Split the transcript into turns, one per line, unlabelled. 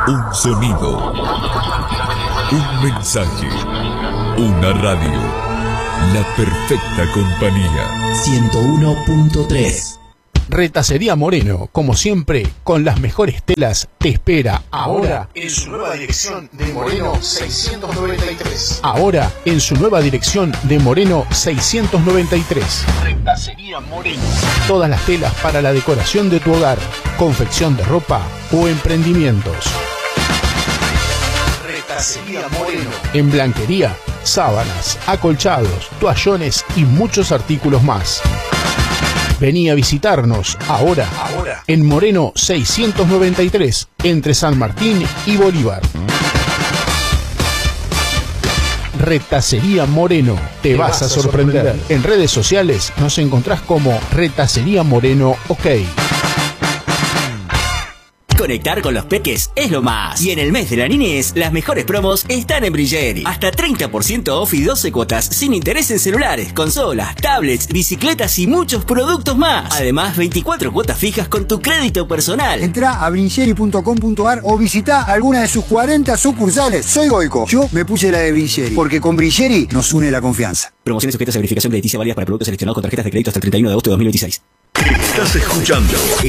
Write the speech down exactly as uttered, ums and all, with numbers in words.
Un sonido. Un mensaje. Una radio. La perfecta compañía.
ciento uno punto tres.
Retacería Moreno, como siempre, con las mejores telas, te espera ahora en su nueva dirección de Moreno seiscientos noventa y tres. Ahora en su nueva dirección de Moreno seiscientos noventa y tres. Retacería Moreno. Todas las telas para la decoración de tu hogar, confección de ropa o emprendimientos. Retacería Moreno. En blanquería, sábanas, acolchados, toallones y muchos artículos más. Vení a visitarnos ahora, ahora en Moreno seiscientos noventa y tres, entre San Martín y Bolívar. Retacería Moreno, te, te vas, vas a sorprender. sorprender. En redes sociales nos encontrás como Retacería Moreno OK.
Conectar con los peques es lo más. Y en el mes de la niñez, las mejores promos están en Brilleri. Hasta treinta por ciento off y doce cuotas sin interés en celulares, consolas, tablets, bicicletas y muchos productos más. Además, veinticuatro cuotas fijas con tu crédito personal.
Entrá a brilleri punto com punto ar o visitá alguna de sus cuarenta sucursales. Soy Goico. Yo me puse la de Brilleri, porque con Brilleri nos une la confianza.
Promociones sujetas a verificación crediticia válidas para productos seleccionados con tarjetas de crédito hasta el treinta y uno de agosto de dos mil veintiséis.
Estás escuchando